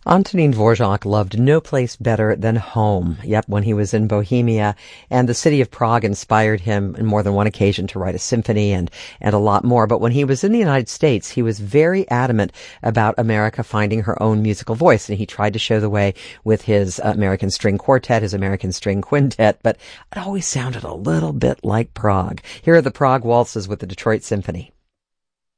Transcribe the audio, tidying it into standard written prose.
Antonin Dvorak loved no place better than home. Yep, when he was in Bohemia, and the city of Prague inspired him on more than one occasion to write a symphony and a lot more. But when he was in the United States, he was very adamant about America finding her own musical voice, and he tried to show the way with his American String Quartet, his American String Quintet, but it always sounded a little bit like Prague. Here are the Prague Waltzes with the Detroit Symphony.